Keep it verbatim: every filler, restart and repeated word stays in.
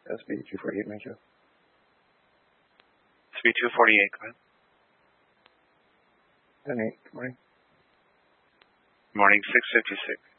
S B two forty-eight, Major. S B two forty-eight, go ahead. ten eight, good morning. Morning, six fifty-six.